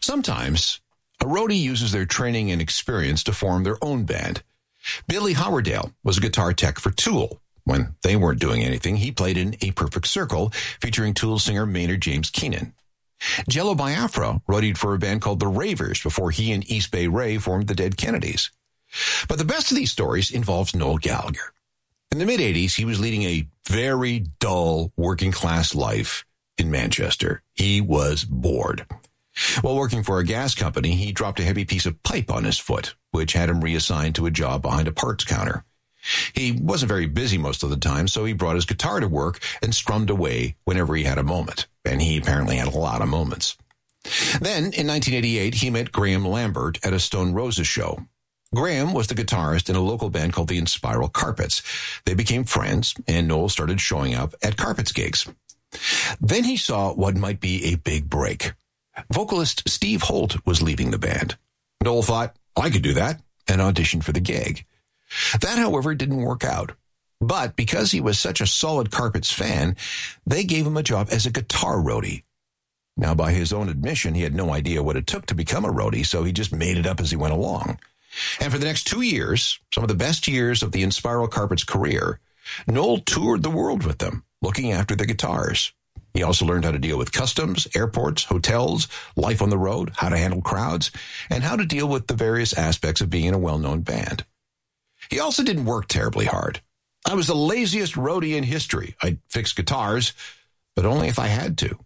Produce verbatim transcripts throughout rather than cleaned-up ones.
Sometimes a roadie uses their training and experience to form their own band. Billy Howerdale was a guitar tech for Tool. When they weren't doing anything, he played in A Perfect Circle, featuring Tool singer Maynard James Keenan. Jello Biafra roadied for a band called The Ravers before he and East Bay Ray formed the Dead Kennedys. But the best of these stories involves Noel Gallagher. In the mid-eighties, he was leading a very dull working-class life in Manchester. He was bored. While working for a gas company, he dropped a heavy piece of pipe on his foot, which had him reassigned to a job behind a parts counter. He wasn't very busy most of the time, so he brought his guitar to work and strummed away whenever he had a moment. And he apparently had a lot of moments. Then, in nineteen eighty-eight, he met Graham Lambert at a Stone Roses show. Graham was the guitarist in a local band called the Inspiral Carpets. They became friends, and Noel started showing up at Carpets gigs. Then he saw what might be a big break. Vocalist Steve Holt was leaving the band. Noel thought, I could do that, and auditioned for the gig. That, however, didn't work out. But because he was such a solid Carpets fan, they gave him a job as a guitar roadie. Now, by his own admission, he had no idea what it took to become a roadie, so he just made it up as he went along. And for the next two years, some of the best years of the Inspiral Carpets career, Noel toured the world with them, looking after the guitars. He also learned how to deal with customs, airports, hotels, life on the road, how to handle crowds, and how to deal with the various aspects of being in a well-known band. He also didn't work terribly hard. I was the laziest roadie in history. I'd fix guitars, but only if I had to.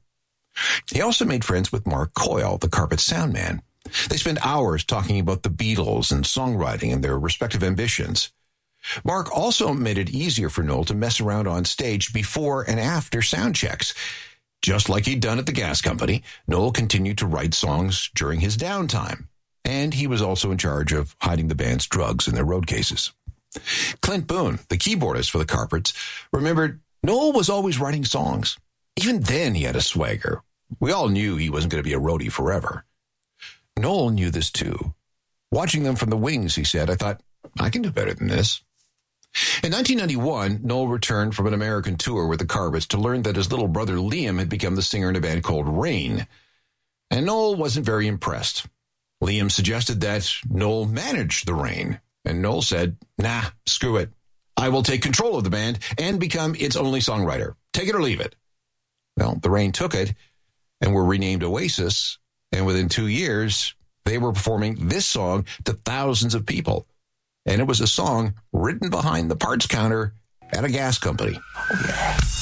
He also made friends with Mark Coyle, the Carpet sound man. They spent hours talking about the Beatles and songwriting and their respective ambitions. Mark also made it easier for Noel to mess around on stage before and after sound checks. Just like he'd done at the gas company, Noel continued to write songs during his downtime. And he was also in charge of hiding the band's drugs in their road cases. Clint Boone, the keyboardist for the Carpets, remembered Noel was always writing songs. Even then he had a swagger. We all knew he wasn't going to be a roadie forever. Noel knew this too. Watching them from the wings, he said, I thought, I can do better than this. In nineteen ninety-one, Noel returned from an American tour with the Carpets to learn that his little brother Liam had become the singer in a band called Rain. And Noel wasn't very impressed. Liam suggested that Noel manage the Rain. And Noel said, nah, screw it. I will take control of the band and become its only songwriter. Take it or leave it. Well, the Rain took it and were renamed Oasis. And within two years, they were performing this song to thousands of people. And it was a song written behind the parts counter at a gas company. Oh, yeah.